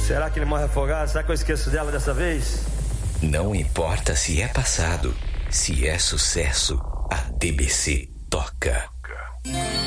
Será que ele morre afogado? Será que eu esqueço dela dessa vez? Não importa se é passado, se é sucesso, a TBC toca.